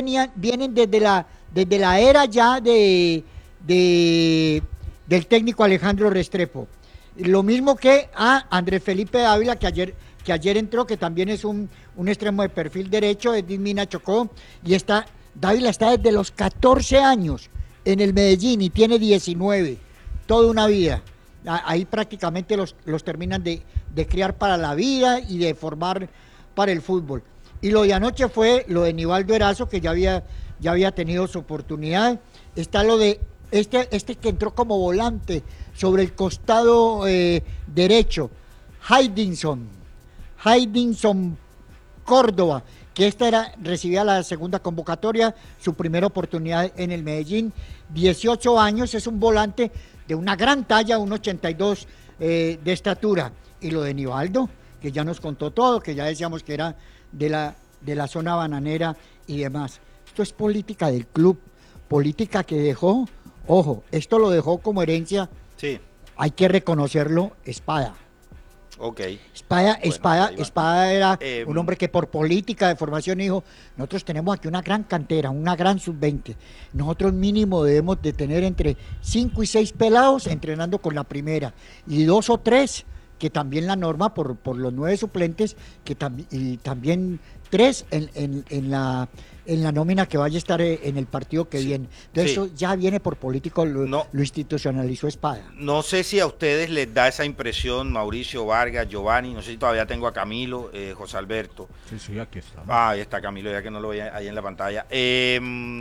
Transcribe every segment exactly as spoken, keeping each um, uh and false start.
venían, vienen desde la, desde la era ya de, de del técnico Alejandro Restrepo. Lo mismo que a Andrés Felipe Dávila, que ayer, que ayer entró, que también es un, un extremo de perfil derecho, es de Mina Chocó, y está, Dávila está desde los catorce años en el Medellín y tiene diecinueve, toda una vida. Ahí prácticamente los, los terminan de, de criar para la vida y de formar para el fútbol. Y lo de anoche fue lo de Nivaldo Erazo, que ya había, ya había tenido su oportunidad. Está lo de este, este que entró como volante sobre el costado eh, derecho, Haydinson, Haydinson Córdoba, que esta era, recibía la segunda convocatoria, su primera oportunidad en el Medellín, dieciocho años, es un volante de una gran talla, un ochenta y dos eh, de estatura. Y lo de Nivaldo, que ya nos contó todo, que ya decíamos que era de la, de la zona bananera y demás. Esto es política del club, política que dejó, ojo, esto lo dejó como herencia, sí. Hay que reconocerlo, Espada. Ok. Espada, bueno, Espada, Espada era eh, un hombre que por política de formación dijo, nosotros tenemos aquí una gran cantera, una gran sub veinte, nosotros mínimo debemos de tener entre cinco y seis pelados entrenando con la primera, y dos o tres, que también la norma por, por los nueve suplentes, que tam, y también tres en, en, en la en la nómina que vaya a estar en el partido que sí, viene. Entonces sí. Eso ya viene por político, lo, no, lo institucionalizó Espada. No sé si a ustedes les da esa impresión, Mauricio, Vargas, Giovanni, no sé si todavía tengo a Camilo, eh, José Alberto. Sí, sí, aquí está. Ah, ahí está Camilo, ya que no lo veía ahí en la pantalla. Eh,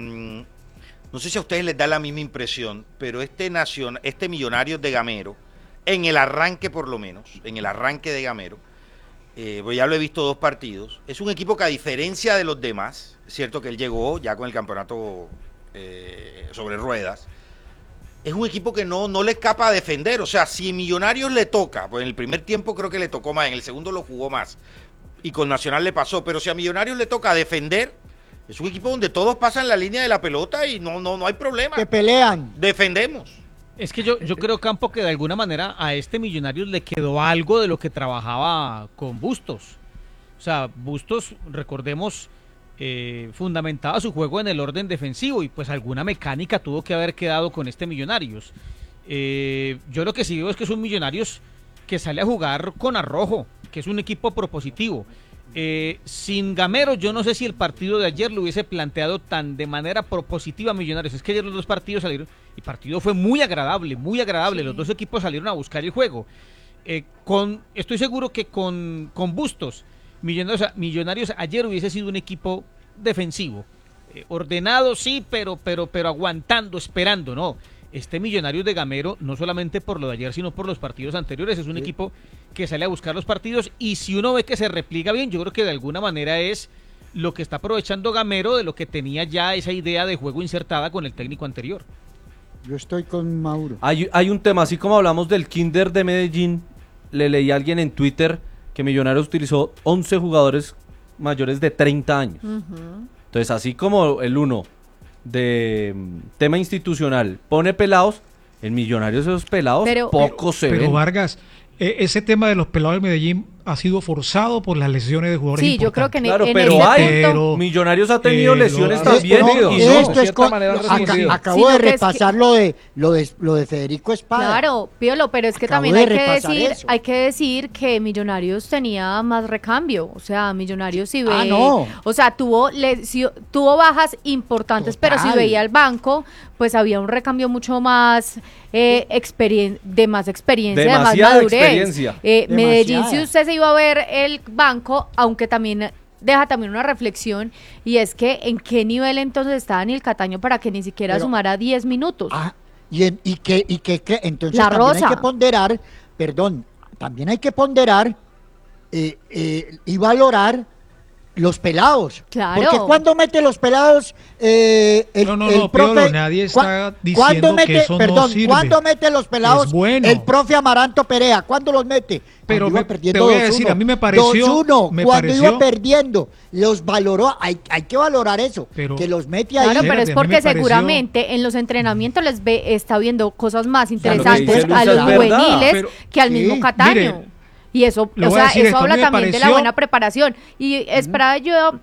no sé si a ustedes les da la misma impresión, pero este, nacion, este Millonarios de Gamero, en el arranque por lo menos, en el arranque de Gamero, eh, pues ya lo he visto dos partidos, es un equipo que a diferencia de los demás, es cierto que él llegó ya con el campeonato eh, sobre ruedas, es un equipo que no, no le escapa a defender, o sea, si Millonarios le toca, pues en el primer tiempo creo que le tocó más, en el segundo lo jugó más, y con Nacional le pasó, pero si a Millonarios le toca defender, es un equipo donde todos pasan la línea de la pelota y no, no, no hay problema. Que pelean. Defendemos. Es que yo, yo creo, Campo, que de alguna manera a este Millonarios le quedó algo de lo que trabajaba con Bustos. O sea, Bustos, recordemos, eh, fundamentaba su juego en el orden defensivo y pues alguna mecánica tuvo que haber quedado con este Millonarios. Eh, yo lo que sí veo es que es un Millonarios que sale a jugar con arrojo, que es un equipo propositivo. Eh, sin Gamero, yo no sé si el partido de ayer lo hubiese planteado tan de manera propositiva a Millonarios. Es que ayer los dos partidos salieron, y el partido fue muy agradable, muy agradable. Sí. Los dos equipos salieron a buscar el juego. Eh, con, estoy seguro que con, con Bustos, Millonarios, Millonarios ayer hubiese sido un equipo defensivo. Eh, ordenado, sí, pero, pero, pero aguantando, esperando, ¿no? Este Millonarios de Gamero, no solamente por lo de ayer, sino por los partidos anteriores, es un sí. equipo que sale a buscar los partidos, y si uno ve que se repliega bien, yo creo que de alguna manera es lo que está aprovechando Gamero de lo que tenía ya esa idea de juego insertada con el técnico anterior. Yo estoy con Mauro. Hay, hay un tema, así como hablamos del Kinder de Medellín, le leí a alguien en Twitter que Millonarios utilizó once jugadores mayores de treinta años. Uh-huh. Entonces, así como el uno de tema institucional pone pelados, en Millonarios esos pelados pero, poco se pero ven. Pero Vargas, eh, ese tema de los pelados del Medellín ha sido forzado por las lesiones de jugadores sí, importantes. yo creo que en, claro, en pero ese hay, punto... Millonarios ha tenido eh, lesiones lo, también no, y esto no, es con, acá, acabo sí, de repasar que... lo de lo de lo de Federico Espada. Claro, Piolo, pero es que acabo también hay que decir eso. hay que decir que Millonarios tenía más recambio, o sea, Millonarios sí ve, ah, no. o sea, tuvo lesio, tuvo bajas importantes, Total. Pero si veía el banco, pues había un recambio mucho más eh, experien- de más experiencia, Demasiada de más madurez. Experiencia. Eh, Medellín, si usted se iba a ver el banco, aunque también deja también una reflexión, y es que en qué nivel entonces estaba Daniel Cataño para que ni siquiera Pero, sumara diez minutos. Ah, y, en, y que, y que, que entonces La también Rosa. hay que ponderar, perdón, también hay que ponderar eh, eh, y valorar los pelados. Claro. Porque cuando mete los pelados eh, el, no, no, el no, profe, Piolo, nadie está diciendo mete, que eso perdón, no sirve. ¿cuándo mete los pelados bueno. el profe Amaranto Perea? ¿Cuándo los mete? Pero iba me, perdiendo te voy a dos decir, uno, a mí me pareció, dos uno, me cuando pareció, iba perdiendo, los valoró, hay, hay que valorar eso, pero, que los mete ahí. Claro, pero es porque pareció... seguramente en los entrenamientos les ve, está viendo cosas más interesantes claro, a los juveniles pero, que al sí, mismo Cataño. Mire, y eso, o sea, eso habla también pareció... de la buena preparación. Y esperaba yo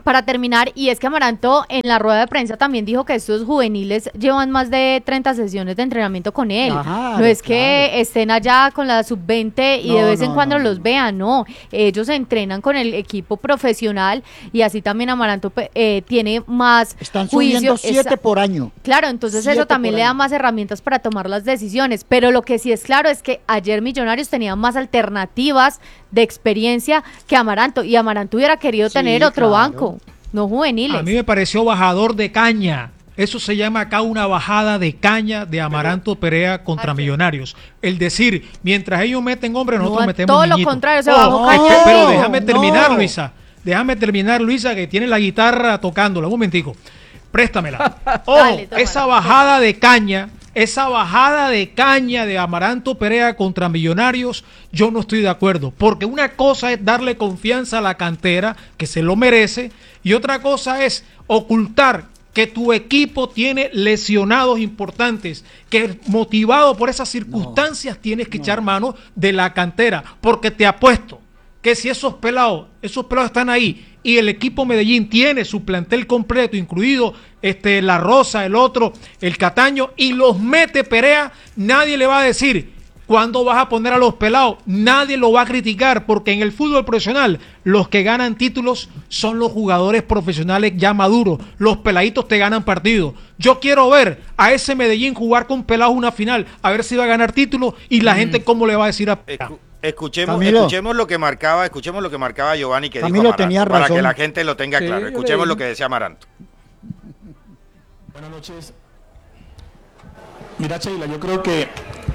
para terminar, y es que Amaranto en la rueda de prensa también dijo que estos juveniles llevan más de treinta sesiones de entrenamiento con él. Claro, no es que claro. estén allá con la sub veinte y No, de vez en no, cuando no, los no. vean, no. Ellos se entrenan con el equipo profesional y así también Amaranto eh, tiene más Están juicio. subiendo siete Esa- por año. Claro, entonces Siete eso también por le da año. más herramientas para tomar las decisiones, pero lo que sí es claro es que ayer Millonarios tenía más alternativas de experiencia que Amaranto, y Amaranto hubiera querido Sí, tener otro claro. banco, no juveniles. A mí me pareció bajador de caña. Eso se llama acá una bajada de caña de Amaranto Perea contra Ayer. Millonarios. El decir, mientras ellos meten hombres, nosotros No, metemos todo lo niñitos. contrario, se Oh, bajó es que- caña. pero No, déjame terminar, no. Luisa. Déjame terminar, Luisa, que tiene la guitarra tocándola. Un momentico. Préstamela. Ojo, Dale, tómala. esa bajada de caña, esa bajada de caña de Amaranto Perea contra Millonarios, yo no estoy de acuerdo. Porque una cosa es darle confianza a la cantera, que se lo merece, y otra cosa es ocultar que tu equipo tiene lesionados importantes, que motivado por esas circunstancias tienes que echar mano de la cantera, porque te apuesto que si esos pelados, esos pelados están ahí y el equipo Medellín tiene su plantel completo, incluido este La Rosa, el otro, el Cataño, y los mete Perea, nadie le va a decir cuándo vas a poner a los pelados, nadie lo va a criticar, porque en el fútbol profesional los que ganan títulos son los jugadores profesionales ya maduros, los peladitos te ganan partidos. Yo quiero ver a ese Medellín jugar con pelados una final, a ver si va a ganar títulos y la gente cómo le va a decir a Perea. Escu- Escuchemos, Camilo. escuchemos lo que marcaba, escuchemos lo que marcaba Giovanni que Camilo dijo Amaranto, tenía para razón. que la gente lo tenga Sí, claro. yo Escuchemos leí. lo que decía Amaranto. Buenas noches. Mira, Sheila, yo creo que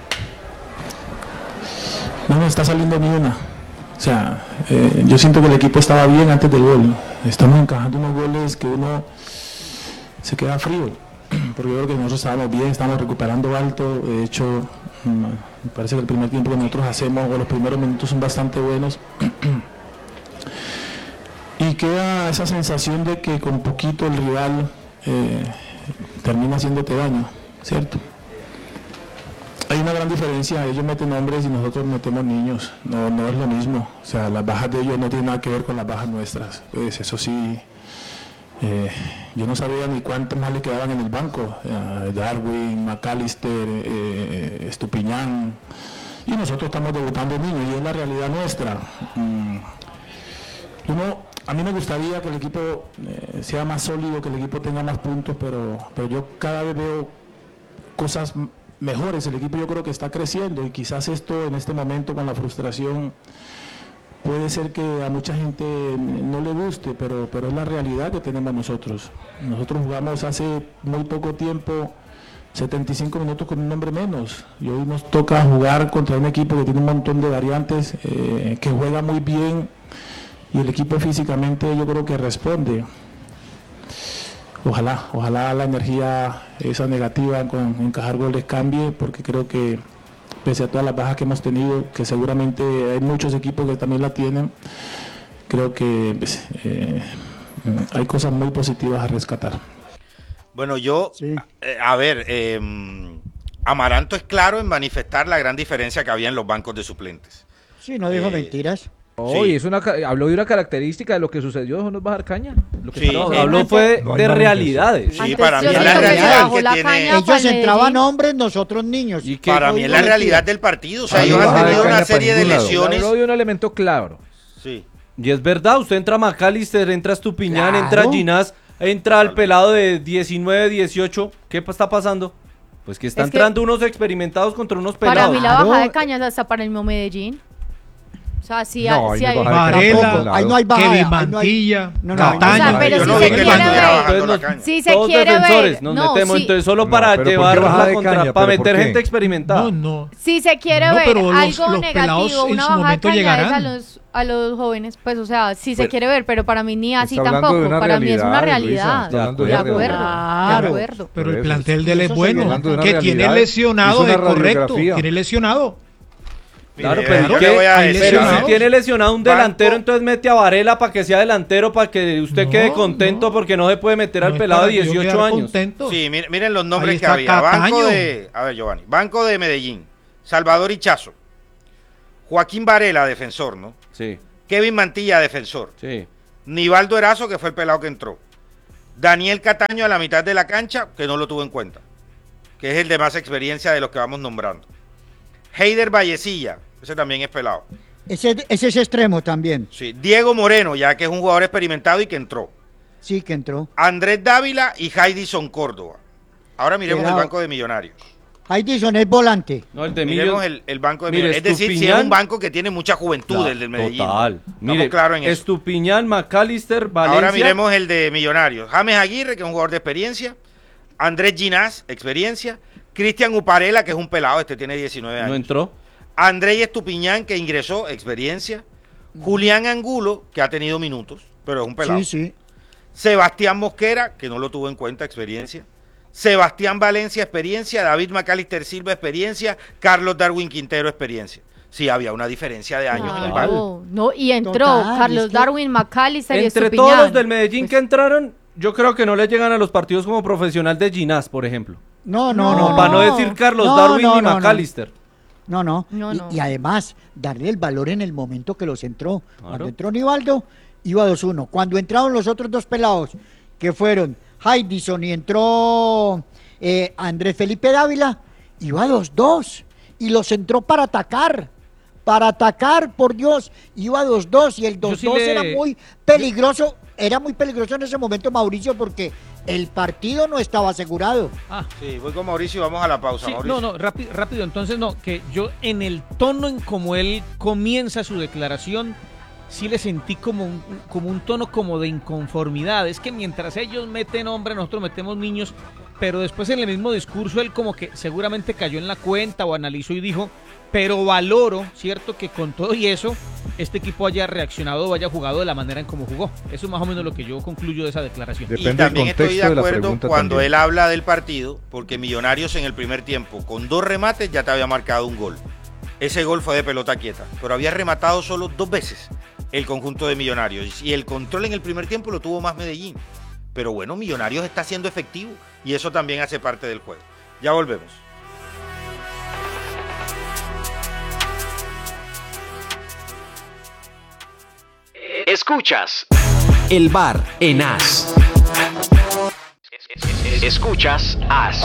no nos está saliendo ni una. O sea, eh, yo siento que el equipo estaba bien antes del gol. Estamos encajando unos goles que uno se queda frío. Porque yo creo que nosotros estábamos bien, estábamos recuperando alto. De hecho, mm, me parece que el primer tiempo que nosotros hacemos, o los primeros minutos son bastante buenos. Y queda esa sensación de que con poquito el rival eh, termina haciéndote daño, ¿cierto? Hay una gran diferencia, ellos meten hombres y nosotros metemos niños, no, no es lo mismo, o sea, las bajas de ellos no tienen nada que ver con las bajas nuestras, pues eso sí, eh, yo no sabía ni cuántos más le quedaban en el banco, eh, Darwin, McAllister, eh, Estupiñán, y nosotros estamos debutando niños y es la realidad nuestra. Mm, uno, a mí me gustaría que el equipo eh, sea más sólido, que el equipo tenga más puntos, pero, pero yo cada vez veo cosas mejores. El equipo yo creo que está creciendo y quizás esto en este momento con la frustración puede ser que a mucha gente no le guste, pero, pero es la realidad que tenemos nosotros. Nosotros jugamos hace muy poco tiempo setenta y cinco minutos con un hombre menos y hoy nos toca jugar contra un equipo que tiene un montón de variantes, eh, que juega muy bien y el equipo físicamente yo creo que responde. Ojalá, ojalá la energía esa negativa con encajar goles cambie, porque creo que pese a todas las bajas que hemos tenido, que seguramente hay muchos equipos que también la tienen, creo que pues, eh, hay cosas muy positivas a rescatar. Bueno, yo, Sí. eh, a ver, eh, Amaranto es claro en manifestar la gran diferencia que había en los bancos de suplentes. Sí, no dijo Eh, mentiras. Oye, Sí. es una, ca- habló de una característica de lo que sucedió, eso no es bajar caña. Lo que Sí. está No, pasando. habló fue de, No hay de mala realidades. Sí, Antes para mí yo es la siento que se realidad bajó que la tiene. caña. Ellos Medellín. entraban hombres, nosotros niños. ¿Y qué? Para mí es la Mentira. realidad del partido. O sea, Ah, ellos no han baja de tenido caña una para serie de ningún lado. lesiones. Habló de un elemento claro. Sí. Y es verdad, usted entra a McAllister, entra a Estupiñán, Claro. entra a Ginás, entra al pelado de diecinueve, dieciocho. ¿Qué pa- está pasando? Pues que está Es que- entrando unos experimentados contra unos Para pelados. mí la Claro. bajada de cañas hasta para el mismo Medellín. O sea, sí, No, sí ahí no hay... baja de Varela, caña, Tampoco, ahí no hay bajada. Kevin ahí no hay- Mantilla, No, no, Cataño. o sea, pero yo si no se vi que quiere cuando ver- era bajando Entonces la nos- caña. Si se Todos quiere defensores ver, nos no, metemos, sí. entonces solo No, para pero ¿por qué llevar bajada la de contra, caña? para ¿Pero por meter qué? gente experimentada. No, no. Si se quiere No, ver pero los- algo los pelados negativo, en una su bajada de momento caña es a llegarán. los, a los jóvenes, pues o sea, si se Pero- quiere ver, pero para mí ni así Está hablando tampoco, de una para mí es una realidad, Luisa, realidad. está hablando De de acuerdo, realidad. de Claro. acuerdo. Pero Por el eso, plantel de él es eso bueno, seguimos hablando de una que tiene realidad. lesionado Hizo una de correcto, radiografía. tiene lesionado. Claro, Mire, pero yo ¿qué? le voy a Hay decir, Pero a si ver, lesionados. tiene lesionado un Banco- delantero, entonces mete a Varela para que sea delantero, para que usted No, quede contento, no. porque no se puede meter al No es pelado para de que yo dieciocho quedar años. contento. Sí, miren, miren los nombres Ahí que está había. Banco Cataño. de, a ver, Giovanni, Banco de Medellín, Salvador Hichazo, Joaquín Varela, defensor, ¿no? Sí, Kevin Mantilla, defensor, sí. Nivaldo Erazo, que fue el pelado que entró. Daniel Cataño a la mitad de la cancha, que no lo tuvo en cuenta, que es el de más experiencia de los que vamos nombrando. Heider Vallecilla, ese también es pelado. Ese, ese es extremo también. Sí. Diego Moreno, ya que es un jugador experimentado y que entró. Sí, que entró. Andrés Dávila y Haidison Córdoba. Ahora miremos Pelado. el banco de Millonarios. Haidison es volante. No, el de Miremos Millos- el, el banco de Mire, Millonarios. Es decir, si es Estupiñán- un banco que tiene mucha juventud, Claro, el del Medellín. Total. Estamos Mire, claros en eso. Estupiñán, McAllister, Valencia. Ahora miremos el de Millonarios. James Aguirre, que es un jugador de experiencia. Andrés Ginás, experiencia. Cristian Uparela, que es un pelado, este tiene diecinueve años. No entró. Andrés Estupiñán, que ingresó, experiencia. Julián Angulo, que ha tenido minutos, pero es un pelado. Sí, sí. Sebastián Mosquera, que no lo tuvo en cuenta, experiencia. Sebastián Valencia, experiencia. David McAllister Silva, experiencia. Carlos Darwin Quintero, experiencia. Sí, había una diferencia de años en el banco. Claro, no, y entró Total, Carlos es que- Darwin, McAllister y Entre Estupiñán. todos los del Medellín Pues, que entraron, yo creo que no le llegan a los partidos como profesional de Ginás, por ejemplo. No, no, No. no. Para no No. decir Carlos No, Darwin no, ni no, no. McAllister. No, no. No, y, no. y además, darle el valor en el momento que los entró. Claro. Cuando entró Nivaldo, iba dos uno. Cuando entraron los otros dos pelados, que fueron Haidison y entró eh, Andrés Felipe Dávila, iba dos dos. Y los entró para atacar. Para atacar, por Dios. Iba dos dos y el dos dos sí le- era muy peligroso. Era muy peligroso en ese momento, Mauricio, porque el partido no estaba asegurado. Ah, Sí, voy con Mauricio y vamos a la pausa, sí, Mauricio. no, no, rápido, rápido. Entonces, no, que yo en el tono en como él comienza su declaración, sí le sentí como un, como un tono como de inconformidad. Es que mientras ellos meten hombre, nosotros metemos niños, pero después en el mismo discurso él como que seguramente cayó en la cuenta o analizó y dijo, pero valoro, ¿cierto? Que con todo y eso, este equipo haya reaccionado o haya jugado de la manera en como jugó. Eso es más o menos lo que yo concluyo de esa declaración. Y Depende del también estoy de contexto de la acuerdo pregunta cuando también. él habla del partido, porque Millonarios en el primer tiempo, con dos remates, ya te había marcado un gol. Ese gol fue de pelota quieta, pero había rematado solo dos veces el conjunto de Millonarios. Y el control en el primer tiempo lo tuvo más Medellín. Pero bueno, Millonarios está siendo efectivo y eso también hace parte del juego. Ya volvemos. Escuchas El Bar en As. Escuchas As.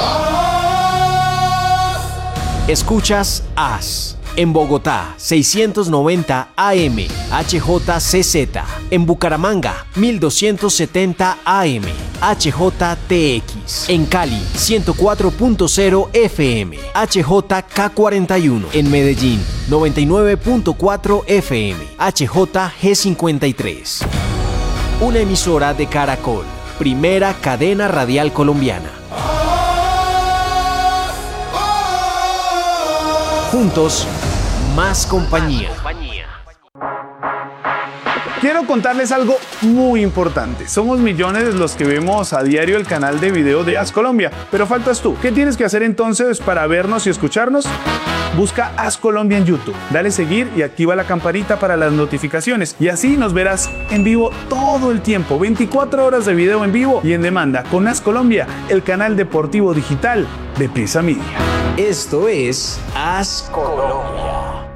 Escuchas As. En Bogotá, seiscientos noventa A M, H J C Z. En Bucaramanga, mil doscientos setenta A M, H J T X. En Cali, ciento cuatro punto cero F M, H J K cuarenta y uno. En Medellín, noventa y nueve punto cuatro F M, H J G cincuenta y tres. Una emisora de Caracol, primera cadena radial colombiana. Juntos, más compañía. Quiero contarles algo muy importante. Somos millones los que vemos a diario el canal de video de As Colombia, pero faltas tú. ¿Qué tienes que hacer entonces para vernos y escucharnos? Busca As Colombia en YouTube, dale seguir y activa la campanita para las notificaciones y así nos verás en vivo todo el tiempo, veinticuatro horas de video en vivo y en demanda con As Colombia, el canal deportivo digital de Prisa Media. Esto es As Colombia.